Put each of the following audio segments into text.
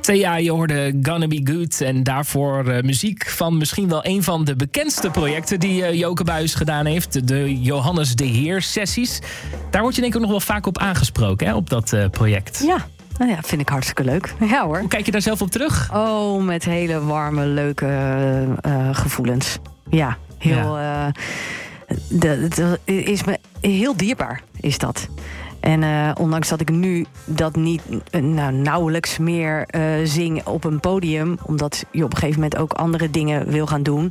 Thea, je hoorde Gonna Be Good. En daarvoor muziek van misschien wel een van de bekendste projecten die Joke Buijs gedaan heeft. De Johannes de Heer sessies. Daar word je denk ik ook nog wel vaak op aangesproken, hè, op dat project. Ja. Nou ja, vind ik hartstikke leuk. Ja hoor. Hoe kijk je daar zelf op terug? Oh, met hele warme, leuke gevoelens. Ja, heel... Ja. Dat is me heel dierbaar, is dat. En ondanks dat ik nu dat niet nauwelijks meer zing op een podium, omdat je op een gegeven moment ook andere dingen wil gaan doen,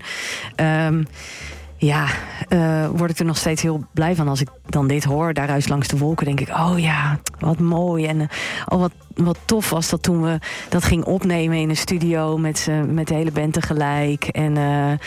word ik er nog steeds heel blij van als ik dan dit hoor. Daaruit langs de wolken denk ik, oh ja, wat mooi. En wat tof was dat toen we dat gingen opnemen in een studio met de hele band tegelijk. En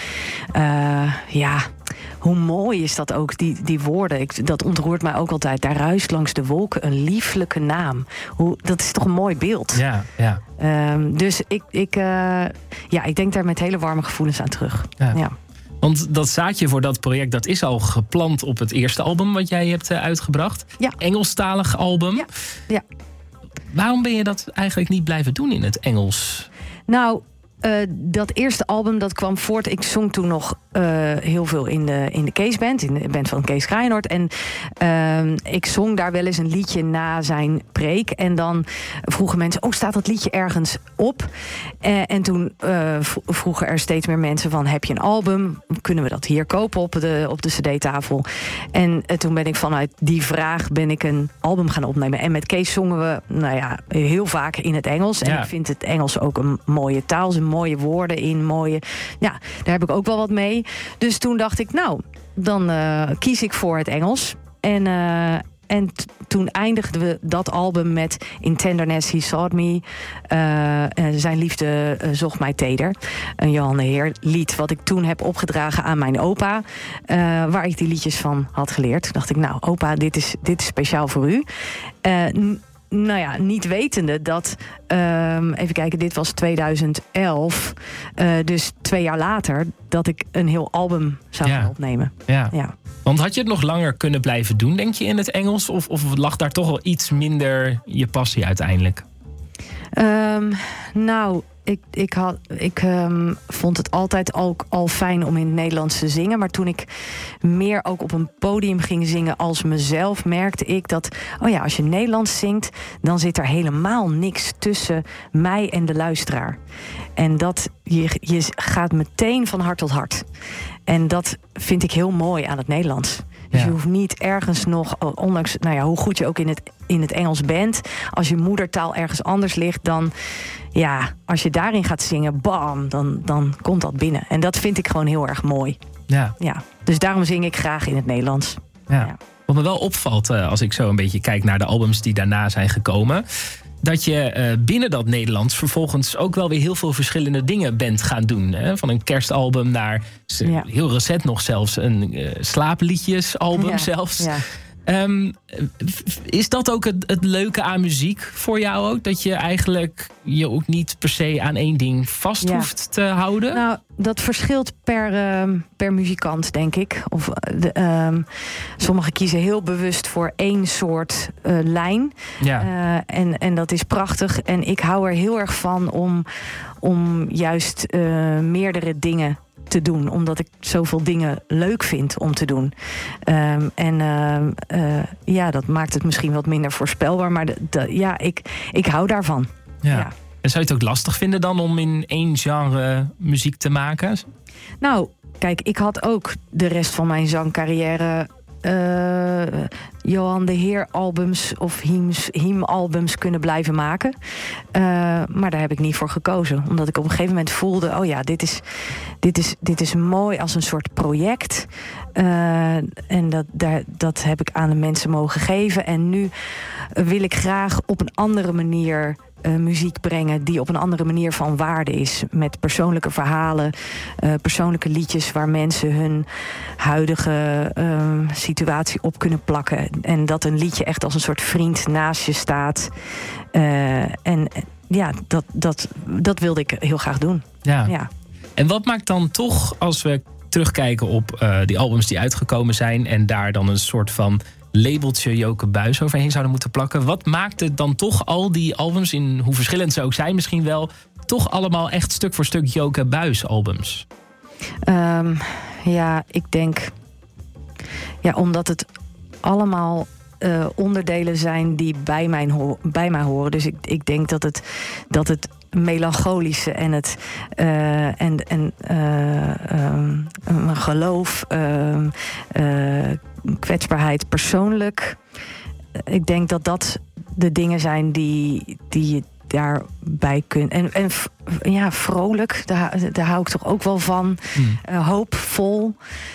hoe mooi is dat ook, die woorden. Dat ontroert mij ook altijd. Daar ruist langs de wolken een lieflijke naam. Dat is toch een mooi beeld. Ja, ja. Dus ik denk daar met hele warme gevoelens aan terug. Ja. Want dat zaadje voor dat project, dat is al geplant op het eerste album wat jij hebt uitgebracht. Ja. Engelstalig album. Ja. Waarom ben je dat eigenlijk niet blijven doen in het Engels? Nou, dat eerste album dat kwam voort. Ik zong toen nog heel veel in de Kees Band. In de band van Kees Kraaienoord. En ik zong daar wel eens een liedje na zijn preek. En dan vroegen mensen, staat dat liedje ergens op? En toen vroegen er steeds meer mensen van, heb je een album? Kunnen we dat hier kopen op de cd-tafel? En toen ben ik vanuit die vraag een album gaan opnemen. En met Kees zongen we heel vaak in het Engels. En ik vind het Engels ook een mooie taal. Er zijn mooie woorden in, daar heb ik ook wel wat mee. Dus toen dacht ik, dan kies ik voor het Engels. En toen eindigden we dat album met In Tenderness He Sought Me. Zijn liefde zocht mij teder. Een Johan de Heer lied wat ik toen heb opgedragen aan mijn opa. Waar ik die liedjes van had geleerd. Toen dacht ik, opa, dit is speciaal voor u. Niet wetende dat... even kijken, dit was 2011. Dus 2 jaar later dat ik een heel album zou gaan opnemen. Ja. Want had je het nog langer kunnen blijven doen, denk je, in het Engels? Of lag daar toch wel iets minder je passie uiteindelijk? Ik vond het altijd ook al fijn om in het Nederlands te zingen. Maar toen ik meer ook op een podium ging zingen als mezelf, merkte ik dat, als je Nederlands zingt, dan zit er helemaal niks tussen mij en de luisteraar. En dat je gaat meteen van hart tot hart. En dat vind ik heel mooi aan het Nederlands. Dus je hoeft niet ergens nog, ondanks hoe goed je ook in het Engels bent, als je moedertaal ergens anders ligt, dan als je daarin gaat zingen, bam, dan komt dat binnen. En dat vind ik gewoon heel erg mooi. Ja. Dus daarom zing ik graag in het Nederlands. Ja. Wat me wel opvalt, als ik zo een beetje kijk naar de albums die daarna zijn gekomen, dat je binnen dat Nederlands vervolgens ook wel weer heel veel verschillende dingen bent gaan doen. Hè? Van een kerstalbum naar heel recent nog zelfs een slaapliedjesalbum zelfs. Ja. Is dat ook het leuke aan muziek voor jou ook? Dat je eigenlijk je ook niet per se aan één ding vast hoeft te houden? Nou, dat verschilt per muzikant, denk ik. Sommigen kiezen heel bewust voor één soort lijn. Ja. En dat is prachtig. En ik hou er heel erg van om juist meerdere dingen te doen, omdat ik zoveel dingen leuk vind om te doen. Dat maakt het misschien wat minder voorspelbaar, maar ik hou daarvan. Ja. En zou je het ook lastig vinden dan om in één genre muziek te maken? Nou, kijk, ik had ook de rest van mijn zangcarrière Johan de Heer albums of Hiem albums kunnen blijven maken. Maar daar heb ik niet voor gekozen. Omdat ik op een gegeven moment voelde, dit is mooi als een soort project. En dat heb ik aan de mensen mogen geven. En nu wil ik graag op een andere manier muziek brengen die op een andere manier van waarde is. Met persoonlijke verhalen, persoonlijke liedjes waar mensen hun huidige situatie op kunnen plakken. En dat een liedje echt als een soort vriend naast je staat. Dat wilde ik heel graag doen. Ja. En wat maakt dan toch, als we terugkijken op die albums die uitgekomen zijn en daar dan een soort van labeltje Joke Buijs overheen zouden moeten plakken. Wat maakt het dan toch al die albums, in hoe verschillend ze ook zijn misschien wel, toch allemaal echt stuk voor stuk Joke Buijs albums? Ik denk... Ja, omdat het allemaal onderdelen zijn die bij mij horen. Dus ik denk dat het melancholische en het geloof, kwetsbaarheid persoonlijk. Ik denk dat de dingen zijn die je daarbij kunt. En vrolijk, daar hou ik toch ook wel van. Hoopvol.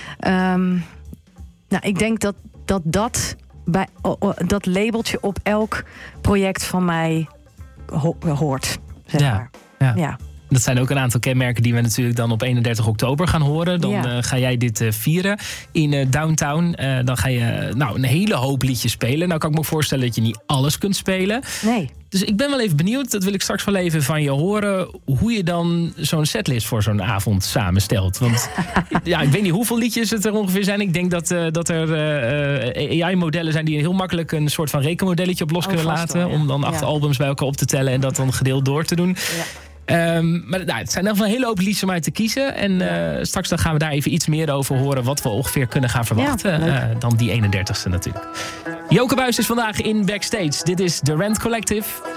Ik denk dat bij dat labeltje op elk project van mij hoort. Zeg maar. Ja. Dat zijn ook een aantal kenmerken die we natuurlijk dan op 31 oktober gaan horen. Dan ga jij dit vieren in Downtown. Dan ga je een hele hoop liedjes spelen. Nou kan ik me voorstellen dat je niet alles kunt spelen. Nee. Dus ik ben wel even benieuwd, dat wil ik straks wel even van je horen, hoe je dan zo'n setlist voor zo'n avond samenstelt. Want ik weet niet hoeveel liedjes het er ongeveer zijn. Ik denk dat er AI-modellen zijn die heel makkelijk een soort van rekenmodelletje op los kunnen laten. Wel, ja. Om dan 8 albums bij elkaar op te tellen en dat dan gedeeld door te doen. Ja. Maar het zijn in een hele hoop liedjes om uit te kiezen. En straks dan gaan we daar even iets meer over horen wat we ongeveer kunnen gaan verwachten. Dan die 31ste natuurlijk. Joke Buijs is vandaag in Backstage. Dit is The Rent Collective.